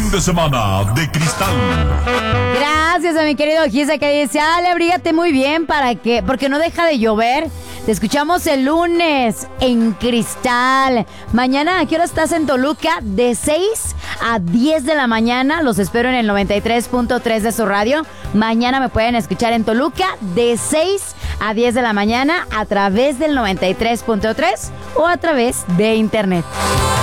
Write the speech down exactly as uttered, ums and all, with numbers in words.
fin de semana de cristal. Gracias a mi querido Gisa que dice, Ale, abrígate muy bien para que, porque no deja de llover. Te escuchamos el lunes en Cristal. Mañana, ¿a qué hora estás en Toluca? De seis a diez de la mañana. Los espero en el noventa y tres punto tres de su radio. Mañana me pueden escuchar en Toluca de seis a diez de la mañana a través del noventa y tres punto tres o a través de internet.